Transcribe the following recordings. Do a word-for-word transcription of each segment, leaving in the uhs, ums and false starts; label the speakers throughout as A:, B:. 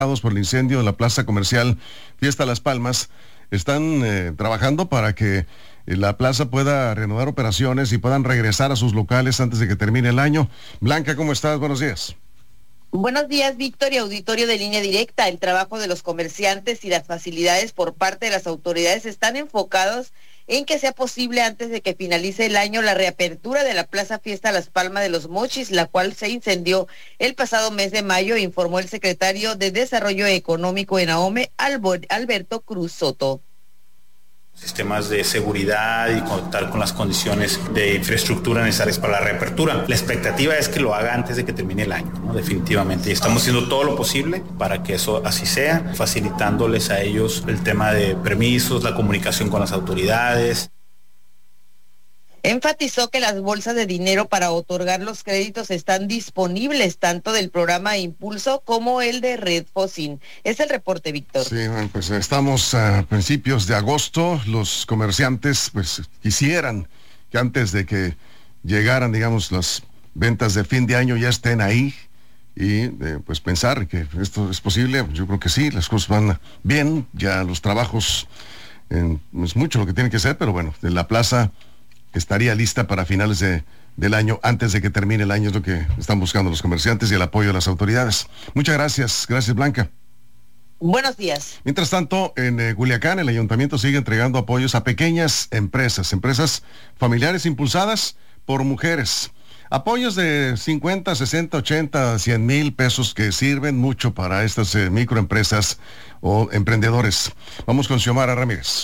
A: por el incendio de la plaza comercial Fiesta Las Palmas están eh, trabajando para que la plaza pueda reanudar operaciones y puedan regresar a sus locales antes de que termine el año. Blanca, ¿cómo estás? Buenos días.
B: Buenos días, Víctor y auditorio de Línea Directa. El trabajo de los comerciantes y las facilidades por parte de las autoridades están enfocados en que sea posible antes de que finalice el año la reapertura de la Plaza Fiesta Las Palmas de los Mochis, la cual se incendió el pasado mes de mayo, informó el secretario de Desarrollo Económico en AOME, Alberto Cruz Soto.
C: Sistemas de seguridad y contar con las condiciones de infraestructura necesarias para la reapertura. La expectativa es que lo haga antes de que termine el año, ¿no? Definitivamente. Y estamos haciendo todo lo posible para que eso así sea, facilitándoles a ellos el tema de permisos, la comunicación con las autoridades.
B: Enfatizó que las bolsas de dinero para otorgar los créditos están disponibles tanto del programa Impulso como el de Red Focin. Es el reporte, Víctor.
A: Sí, bueno, pues estamos a principios de agosto. Los comerciantes pues quisieran que antes de que llegaran, digamos, las ventas de fin de año ya estén ahí y eh, pues pensar que esto es posible. Yo creo que sí, las cosas van bien, ya los trabajos, eh, es mucho lo que tienen que hacer, pero bueno, de la plaza estaría lista para finales de, del año, antes de que termine el año, es lo que están buscando los comerciantes y el apoyo de las autoridades. Muchas gracias, gracias Blanca.
B: Buenos días.
A: Mientras tanto, en eh, Culiacán, el ayuntamiento sigue entregando apoyos a pequeñas empresas, empresas familiares impulsadas por mujeres. Apoyos de cincuenta, sesenta, ochenta, cien mil pesos que sirven mucho para estas eh, microempresas o emprendedores. Vamos con Xiomara Ramírez.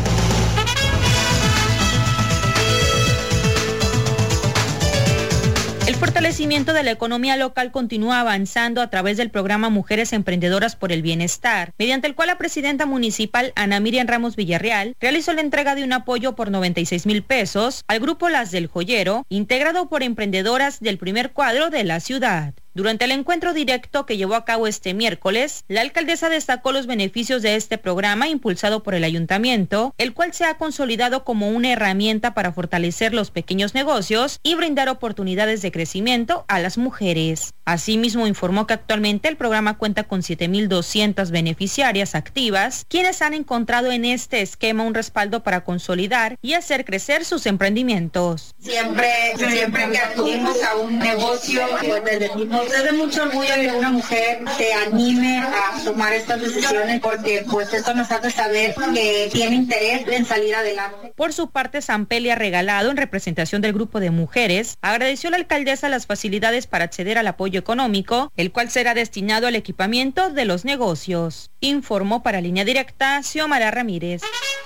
D: El fortalecimiento de la economía local continúa avanzando a través del programa Mujeres Emprendedoras por el Bienestar, mediante el cual la presidenta municipal Ana Miriam Ramos Villarreal realizó la entrega de un apoyo por noventa y seis mil pesos al grupo Las del Joyero, integrado por emprendedoras del primer cuadro de la ciudad. Durante el encuentro directo que llevó a cabo este miércoles, la alcaldesa destacó los beneficios de este programa impulsado por el ayuntamiento, el cual se ha consolidado como una herramienta para fortalecer los pequeños negocios y brindar oportunidades de crecimiento a las mujeres. Asimismo, informó que actualmente el programa cuenta con siete mil doscientas beneficiarias activas, quienes han encontrado en este esquema un respaldo para consolidar y hacer crecer sus emprendimientos.
E: Siempre, siempre que acudimos a un negocio, desde mismo Nos da mucho orgullo que una mujer se anime a tomar estas decisiones porque pues esto nos hace saber que tiene interés en salir adelante.
D: Por su parte, Sampelia Regalado, en representación del grupo de mujeres, agradeció a la alcaldesa las facilidades para acceder al apoyo económico, el cual será destinado al equipamiento de los negocios. Informó para Línea Directa Xiomara Ramírez.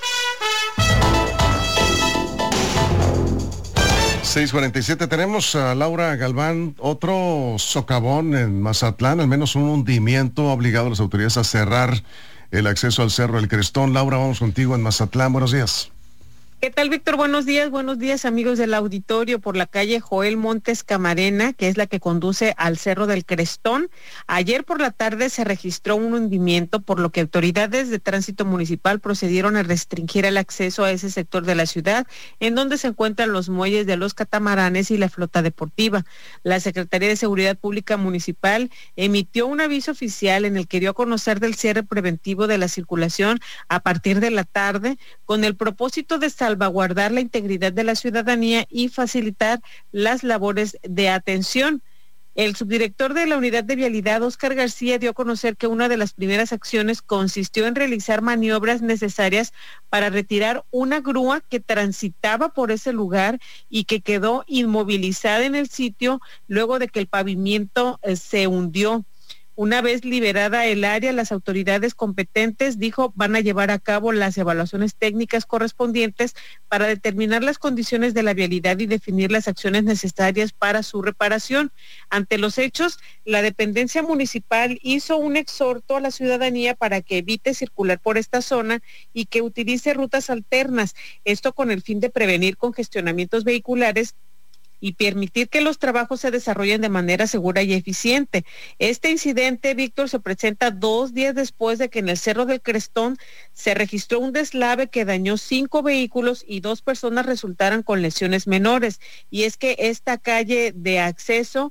A: seis cuarenta y siete, tenemos a Laura Galván. Otro socavón en Mazatlán, al menos un hundimiento ha obligado a las autoridades a cerrar el acceso al Cerro del Crestón. Laura, vamos contigo en Mazatlán, buenos días.
F: ¿Qué tal, Víctor? Buenos días, buenos días, amigos del auditorio. Por la calle Joel Montes Camarena, que es la que conduce al Cerro del Crestón, ayer por la tarde se registró un hundimiento, por lo que autoridades de tránsito municipal procedieron a restringir el acceso a ese sector de la ciudad, en donde se encuentran los muelles de los catamaranes y la flota deportiva. La Secretaría de Seguridad Pública Municipal emitió un aviso oficial en el que dio a conocer del cierre preventivo de la circulación a partir de la tarde, con el propósito de salvar salvaguardar la integridad de la ciudadanía y facilitar las labores de atención. El subdirector de la Unidad de Vialidad, Óscar García, dio a conocer que una de las primeras acciones consistió en realizar maniobras necesarias para retirar una grúa que transitaba por ese lugar y que quedó inmovilizada en el sitio luego de que el pavimento eh, se hundió. Una vez liberada el área, las autoridades competentes, dijo, van a llevar a cabo las evaluaciones técnicas correspondientes para determinar las condiciones de la vialidad y definir las acciones necesarias para su reparación. Ante los hechos, la dependencia municipal hizo un exhorto a la ciudadanía para que evite circular por esta zona y que utilice rutas alternas, esto con el fin de prevenir congestionamientos vehiculares y permitir que los trabajos se desarrollen de manera segura y eficiente. Este incidente, Víctor, se presenta dos días después de que en el Cerro del Crestón se registró un deslave que dañó cinco vehículos y dos personas resultaron con lesiones menores. Y es que esta calle de acceso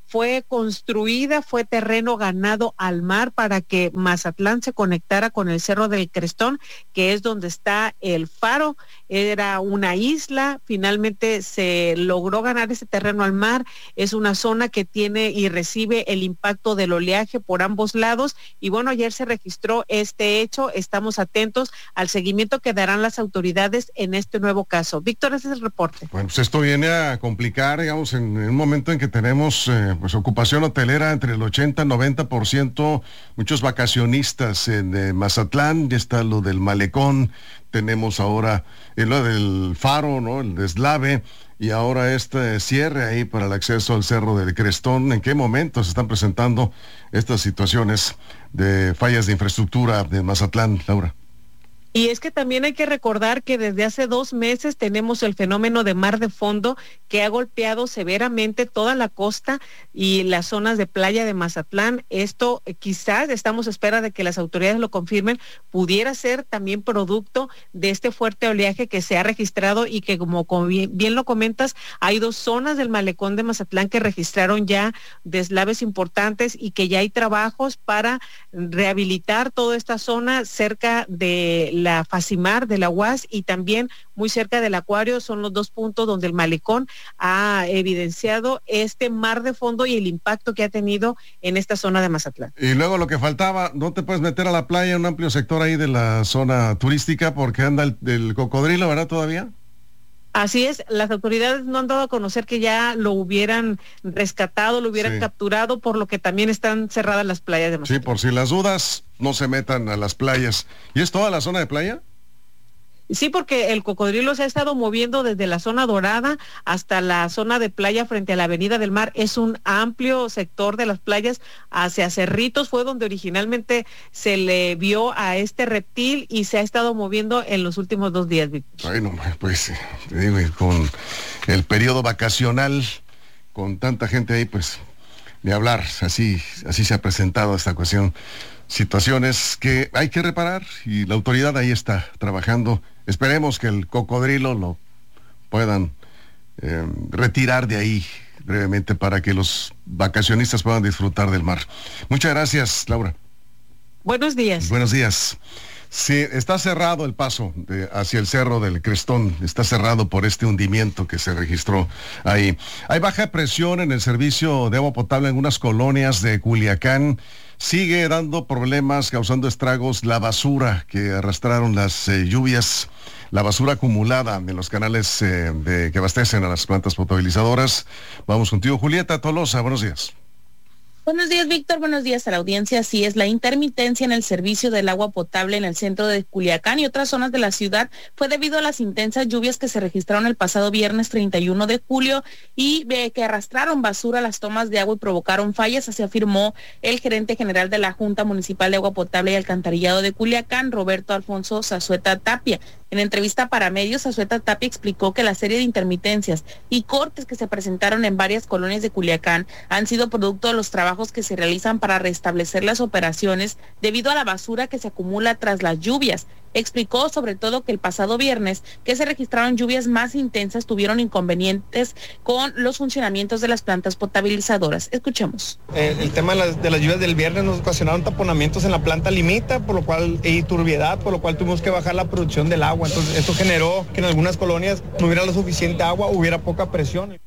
F: fue construida, fue terreno ganado al mar para que Mazatlán se conectara con el Cerro del Crestón, que es donde está el faro. Era una isla, finalmente se logró ganar ese terreno al mar. Es una zona que tiene y recibe el impacto del oleaje por ambos lados, y bueno, ayer se registró este hecho. Estamos atentos al seguimiento que darán las autoridades en este nuevo caso. Víctor, ese es el reporte.
A: Bueno, pues esto viene a complicar, digamos, en, en un momento en que tenemos eh, pues ocupación hotelera entre el ochenta y noventa por ciento, muchos vacacionistas en eh, Mazatlán. Ya está lo del malecón, tenemos ahora eh, lo del faro, ¿no? El deslave, y ahora este cierre ahí para el acceso al Cerro del Crestón. ¿En qué momento se están presentando estas situaciones de fallas de infraestructura de Mazatlán, Laura?
F: Y es que también hay que recordar que desde hace dos meses tenemos el fenómeno de mar de fondo que ha golpeado severamente toda la costa y las zonas de playa de Mazatlán. Esto eh, quizás, estamos a espera de que las autoridades lo confirmen, pudiera ser también producto de este fuerte oleaje que se ha registrado, y que, como, como bien, bien lo comentas, hay dos zonas del malecón de Mazatlán que registraron ya deslaves importantes, y que ya hay trabajos para rehabilitar toda esta zona cerca de la la Facimar, de la U A S, y también muy cerca del acuario. Son los dos puntos donde el malecón ha evidenciado este mar de fondo y el impacto que ha tenido en esta zona de Mazatlán.
A: Y luego lo que faltaba, no te puedes meter a la playa, un amplio sector ahí de la zona turística, porque anda el, el cocodrilo, ¿verdad, todavía?
F: Así es, las autoridades no han dado a conocer que ya lo hubieran rescatado, lo hubieran sí. capturado, por lo que también están cerradas las playas de Mazatlán.
A: Sí, por si las dudas, no se metan a las playas. ¿Y es toda la zona de playa?
F: Sí, porque el cocodrilo se ha estado moviendo desde la zona dorada hasta la zona de playa frente a la Avenida del Mar. Es un amplio sector de las playas. Hacia Cerritos fue donde originalmente se le vio a este reptil, y se ha estado moviendo en los últimos dos días, Víctor.
A: Bueno, pues te digo, con el periodo vacacional, con tanta gente ahí, pues ni hablar. Así, así se ha presentado esta cuestión. Situaciones que hay que reparar, y la autoridad ahí está trabajando. Esperemos que el cocodrilo lo puedan eh, retirar de ahí brevemente para que los vacacionistas puedan disfrutar del mar. Muchas gracias, Laura.
F: Buenos días.
A: Buenos días. Sí, está cerrado el paso de, hacia el Cerro del Crestón, está cerrado por este hundimiento que se registró ahí. Hay baja presión en el servicio de agua potable en unas colonias de Culiacán. Sigue dando problemas, causando estragos, la basura que arrastraron las eh, lluvias, la basura acumulada en los canales eh, de, que abastecen a las plantas potabilizadoras. Vamos contigo, Julieta Tolosa, buenos días.
G: Buenos días, Víctor. Buenos días a la audiencia. Así es, la intermitencia en el servicio del agua potable en el centro de Culiacán y otras zonas de la ciudad fue debido a las intensas lluvias que se registraron el pasado viernes treinta y uno de julio y eh, que arrastraron basura a las tomas de agua y provocaron fallas, así afirmó el gerente general de la Junta Municipal de Agua Potable y Alcantarillado de Culiacán, Roberto Alfonso Zazueta Tapia. En entrevista para medios, Zazueta Tapia explicó que la serie de intermitencias y cortes que se presentaron en varias colonias de Culiacán han sido producto de los trabajos que se realizan para restablecer las operaciones debido a la basura que se acumula tras las lluvias. Explicó sobre todo que el pasado viernes, que se registraron lluvias más intensas, tuvieron inconvenientes con los funcionamientos de las plantas potabilizadoras. Escuchemos.
H: El, el tema de las, de las lluvias del viernes nos ocasionaron taponamientos en la planta limita, por lo cual, y turbiedad, por lo cual tuvimos que bajar la producción del agua. Entonces, esto generó que en algunas colonias no hubiera la suficiente agua, hubiera poca presión.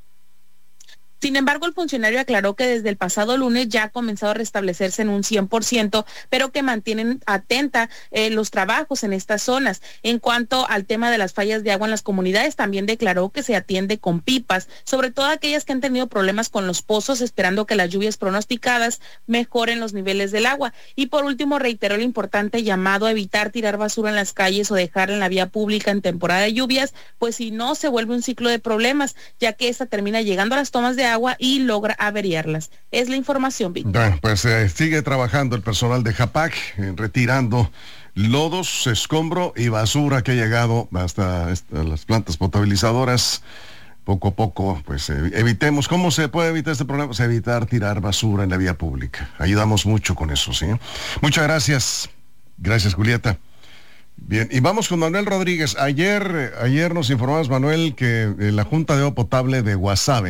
G: Sin embargo, el funcionario aclaró que desde el pasado lunes ya ha comenzado a restablecerse en un cien por ciento, pero que mantienen atenta eh, los trabajos en estas zonas. En cuanto al tema de las fallas de agua en las comunidades, también declaró que se atiende con pipas, sobre todo aquellas que han tenido problemas con los pozos, esperando que las lluvias pronosticadas mejoren los niveles del agua. Y por último, reiteró el importante llamado a evitar tirar basura en las calles o dejarla en la vía pública en temporada de lluvias, pues si no se vuelve un ciclo de problemas, ya que esta termina llegando a las tomas de agua y logra averiarlas. Es la información, Víctor.
A: Bueno, pues eh, sigue trabajando el personal de JAPAC, eh, retirando lodos, escombro y basura que ha llegado hasta, hasta las plantas potabilizadoras. Poco a poco, pues eh, evitemos. ¿Cómo se puede evitar este problema? Pues evitar tirar basura en la vía pública. Ayudamos mucho con eso, ¿sí? Muchas gracias. Gracias, Julieta. Bien, y vamos con Manuel Rodríguez. Ayer, ayer nos informamos, Manuel, que eh, la Junta de Agua Potable de Guasave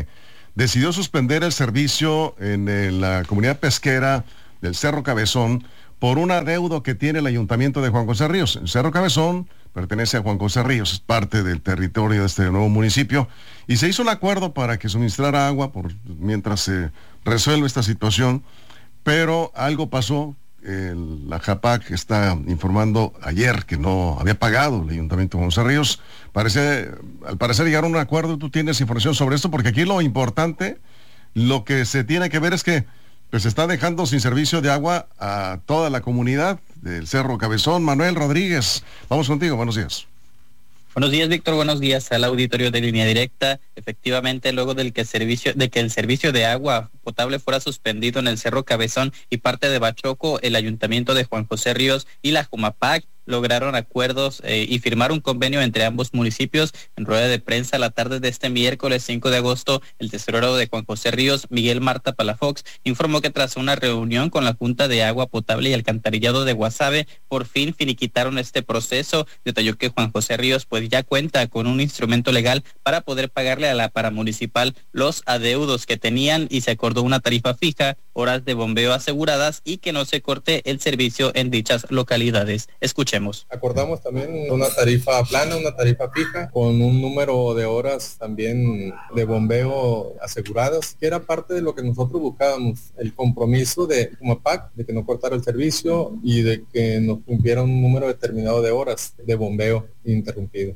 A: decidió suspender el servicio en, en la comunidad pesquera del Cerro Cabezón por un adeudo que tiene el ayuntamiento de Juan José Ríos. El Cerro Cabezón pertenece a Juan José Ríos, es parte del territorio de este nuevo municipio, y se hizo un acuerdo para que suministrara agua por, mientras se resuelve esta situación, pero algo pasó. El, la JAPAC está informando ayer que no había pagado el ayuntamiento de Juan José Ríos. Parece, al parecer llegaron a un acuerdo. Tú tienes información sobre esto, porque aquí lo importante, lo que se tiene que ver es que pues se está dejando sin servicio de agua a toda la comunidad del Cerro Cabezón. Manuel Rodríguez, vamos contigo, buenos días.
I: Buenos días, Víctor, buenos días al auditorio de Línea Directa. Efectivamente, luego del que servicio, de que el servicio de agua potable fuera suspendido en el Cerro Cabezón y parte de Bachoco, el ayuntamiento de Juan José Ríos y la Jumapac lograron acuerdos eh, y firmar un convenio entre ambos municipios. En rueda de prensa la tarde de este miércoles cinco de agosto, el tesorero de Juan José Ríos, Miguel Marta Palafox, informó que tras una reunión con la Junta de Agua Potable y Alcantarillado de Guasave, por fin finiquitaron este proceso. Detalló que Juan José Ríos pues ya cuenta con un instrumento legal para poder pagarle a la paramunicipal los adeudos que tenían, y se acordó una tarifa fija, horas de bombeo aseguradas y que no se corte el servicio en dichas localidades. Escuchemos.
J: Acordamos también una tarifa plana, una tarifa fija, con un número de horas también de bombeo aseguradas, que era parte de lo que nosotros buscábamos, el compromiso de Jumapac, de que no cortara el servicio y de que nos cumpliera un número determinado de horas de bombeo interrumpido.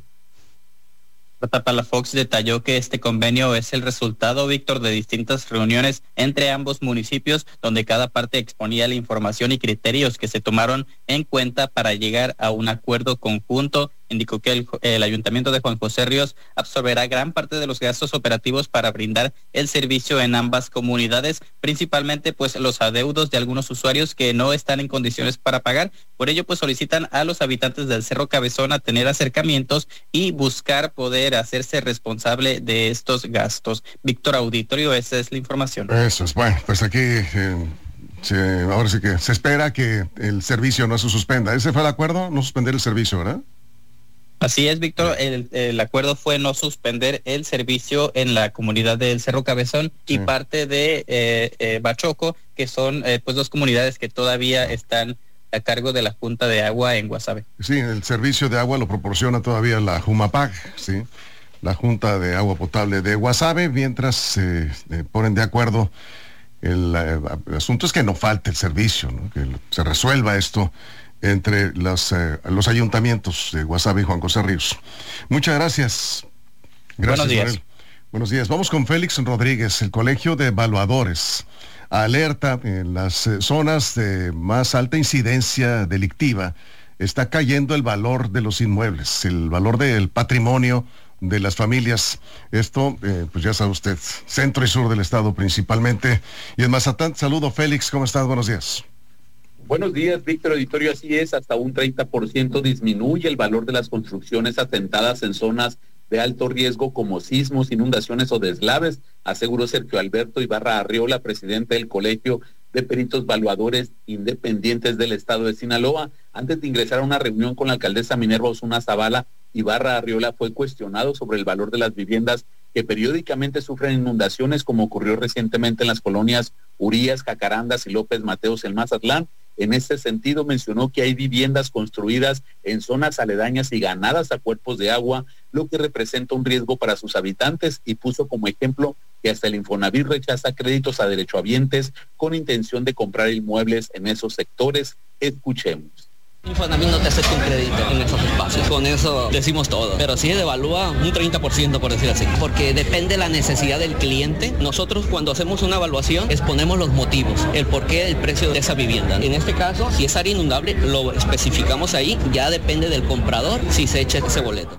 I: Palafox detalló que este convenio es el resultado, Víctor, de distintas reuniones entre ambos municipios, donde cada parte exponía la información y criterios que se tomaron en cuenta para llegar a un acuerdo conjunto. Indicó que el, el ayuntamiento de Juan José Ríos absorberá gran parte de los gastos operativos para brindar el servicio en ambas comunidades, principalmente pues los adeudos de algunos usuarios que no están en condiciones para pagar. Por ello pues solicitan a los habitantes del Cerro Cabezón a tener acercamientos y buscar poder hacerse responsable de estos gastos. Víctor, auditorio, esa es la información.
A: Eso es, bueno, pues aquí eh, se, ahora sí que se espera que el servicio no se suspenda. ¿Ese fue el acuerdo? No suspender el servicio, ¿verdad?
I: Así es, Víctor, el, el acuerdo fue no suspender el servicio en la comunidad del Cerro Cabezón y sí. parte de eh, eh, Bachoco, que son eh, pues dos comunidades que todavía están a cargo de la Junta de Agua en Guasave.
A: Sí, el servicio de agua lo proporciona todavía la Jumapac, sí, la Junta de Agua Potable de Guasave, mientras se eh, ponen de acuerdo. El, eh, el asunto es que no falte el servicio, ¿no? Que se resuelva esto entre los, eh, los ayuntamientos de Guasave y Juan José Ríos. Muchas gracias. Gracias,
I: Buenos días.
A: Manuel. Buenos días. Vamos con Félix Rodríguez. El Colegio de Evaluadores alerta en las eh, zonas de más alta incidencia delictiva. Está cayendo el valor de los inmuebles, el valor del patrimonio de las familias. Esto, eh, pues ya sabe usted, centro y sur del estado principalmente. Y en Mazatán, saludo Félix, ¿cómo estás? Buenos días.
K: Buenos días, Víctor, auditorio, así es, hasta un treinta por ciento disminuye el valor de las construcciones asentadas en zonas de alto riesgo como sismos, inundaciones o deslaves, aseguró Sergio Alberto Ibarra Arriola, presidente del Colegio de Peritos Evaluadores Independientes del Estado de Sinaloa. Antes de ingresar a una reunión con la alcaldesa Minerva Osuna Zavala, Ibarra Arriola fue cuestionado sobre el valor de las viviendas que periódicamente sufren inundaciones, como ocurrió recientemente en las colonias Urías, Jacarandas y López Mateos en Mazatlán. En este sentido, mencionó que hay viviendas construidas en zonas aledañas y ganadas a cuerpos de agua, lo que representa un riesgo para sus habitantes, y puso como ejemplo que hasta el Infonavit rechaza créditos a derechohabientes con intención de comprar inmuebles en esos sectores. Escuchemos.
L: Infonavit no te acepta un crédito en esos espacios, con eso decimos todo, pero sí devalúa un treinta por ciento, por decir así, porque depende de la necesidad del cliente. Nosotros cuando hacemos una evaluación exponemos los motivos, el porqué del precio de esa vivienda. En este caso, si es área inundable, lo especificamos ahí, ya depende del comprador si se echa ese boleto.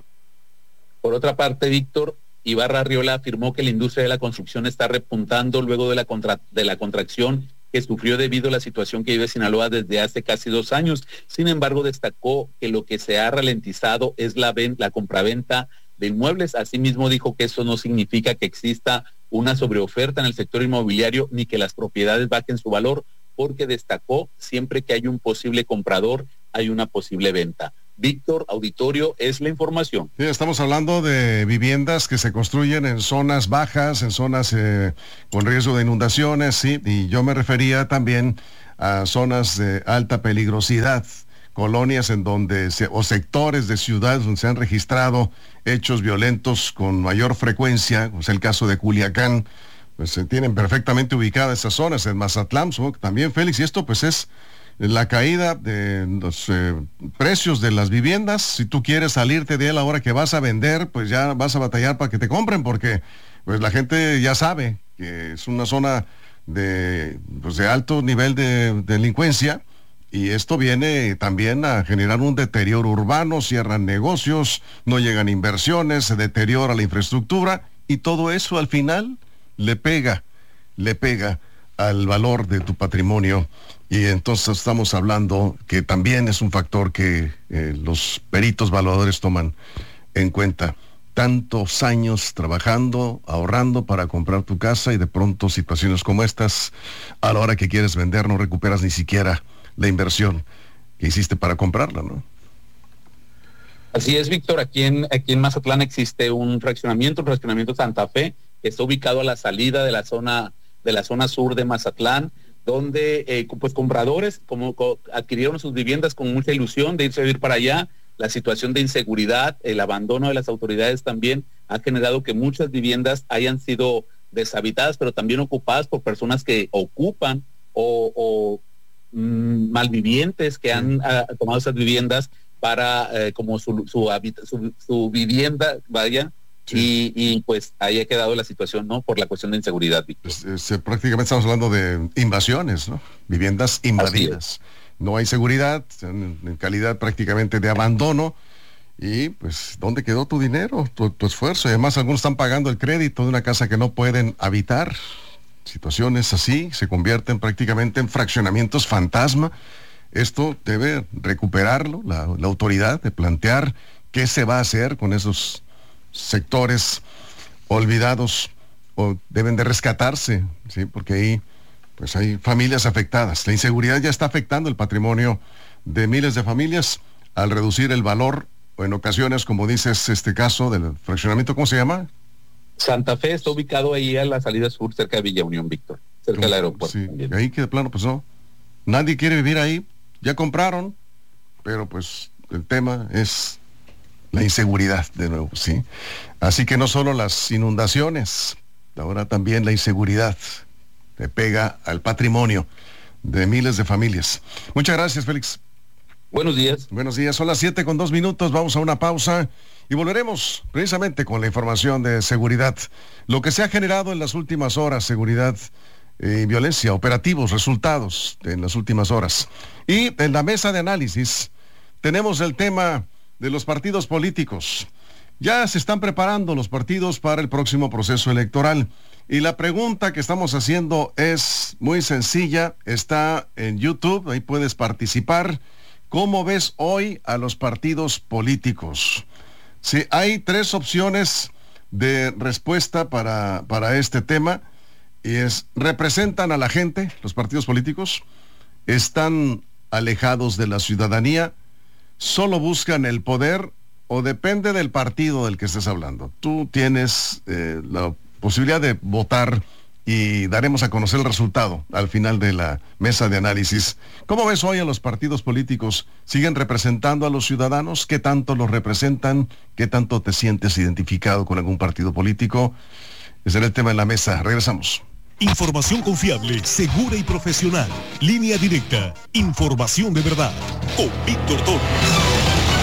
K: Por otra parte, Víctor, Ibarra Arriola afirmó que la industria de la construcción está repuntando luego de la, contra- de la contracción que sufrió debido a la situación que vive Sinaloa desde hace casi dos años. Sin embargo, destacó que lo que se ha ralentizado es la, ven- la compraventa de inmuebles. Asimismo, dijo que eso no significa que exista una sobreoferta en el sector inmobiliario ni que las propiedades bajen su valor, porque destacó, siempre que hay un posible comprador, hay una posible venta. Víctor, auditorio, es la información.
A: Sí, estamos hablando de viviendas que se construyen en zonas bajas, en zonas eh, con riesgo de inundaciones, sí, y yo me refería también a zonas de alta peligrosidad, colonias en donde se, o sectores de ciudades donde se han registrado hechos violentos con mayor frecuencia, como es el caso de Culiacán. Pues se tienen perfectamente ubicadas esas zonas, en Mazatlán, también, Félix, y esto pues es la caída de los eh, precios de las viviendas. Si tú quieres salirte de él ahora que vas a vender, pues ya vas a batallar para que te compren, porque pues la gente ya sabe que es una zona de, pues, de alto nivel de, de delincuencia, y esto viene también a generar un deterioro urbano, cierran negocios, no llegan inversiones, se deteriora la infraestructura, y todo eso al final le pega, le pega al valor de tu patrimonio. Y entonces estamos hablando que también es un factor que eh, los peritos evaluadores toman en cuenta. Tantos años trabajando, ahorrando para comprar tu casa, y de pronto situaciones como estas, a la hora que quieres vender no recuperas ni siquiera la inversión que hiciste para comprarla, ¿no?
K: Así es, Víctor. Aquí en, aquí en Mazatlán existe un fraccionamiento, un fraccionamiento Santa Fe, que está ubicado a la salida de la zona, de la zona sur de Mazatlán, donde eh, pues compradores como co, adquirieron sus viviendas con mucha ilusión de irse a vivir para allá. La situación de inseguridad, el abandono de las autoridades también ha generado que muchas viviendas hayan sido deshabitadas, pero también ocupadas por personas que ocupan o, o mmm, malvivientes que han uh, tomado esas viviendas para eh, como su, su, su, su vivienda, vaya. Sí. Y, y pues ahí ha quedado la situación, ¿no? Por la cuestión de inseguridad, Víctor.
A: Pues, eh, prácticamente estamos hablando de invasiones, ¿no? Viviendas invadidas. No hay seguridad, en, en calidad prácticamente de abandono. Y pues, ¿dónde quedó tu dinero, tu, tu esfuerzo? Y además algunos están pagando el crédito de una casa que no pueden habitar. Situaciones así se convierten prácticamente en fraccionamientos fantasma. Esto debe recuperarlo la, la autoridad, de plantear qué se va a hacer con esos sectores olvidados, o deben de rescatarse, ¿sí? Porque ahí pues hay familias afectadas. La inseguridad ya está afectando el patrimonio de miles de familias al reducir el valor, o en ocasiones, como dices, este caso del fraccionamiento, ¿cómo se llama?
K: Santa Fe está ubicado ahí a la salida sur, cerca de Villa Unión, Víctor, cerca del aeropuerto.
A: Sí, ahí que de plano pues no, nadie quiere vivir ahí, ya compraron, pero pues el tema es la inseguridad, de nuevo, ¿sí? Así que no solo las inundaciones, ahora también la inseguridad le pega al patrimonio de miles de familias. Muchas gracias, Félix.
K: Buenos días.
A: Buenos días, son las siete con dos minutos, vamos a una pausa y volveremos precisamente con la información de seguridad. Lo que se ha generado en las últimas horas, seguridad y eh, violencia, operativos, resultados en las últimas horas. Y en la mesa de análisis tenemos el tema de los partidos políticos. Ya se están preparando los partidos para el próximo proceso electoral. Y la pregunta que estamos haciendo es muy sencilla, está en YouTube, ahí puedes participar. ¿Cómo ves hoy a los partidos políticos? Sí, hay tres opciones de respuesta para, para este tema, y es: ¿representan a la gente, los partidos políticos? ¿Están alejados de la ciudadanía? ¿Solo buscan el poder? ¿O depende del partido del que estés hablando? Tú tienes eh, la posibilidad de votar y daremos a conocer el resultado al final de la mesa de análisis. ¿Cómo ves hoy a los partidos políticos? ¿Siguen representando a los ciudadanos? ¿Qué tanto los representan? ¿Qué tanto te sientes identificado con algún partido político? Ese era el tema de la mesa. Regresamos.
M: Información confiable, segura y profesional. Línea Directa. Información de verdad. Con Víctor Toro.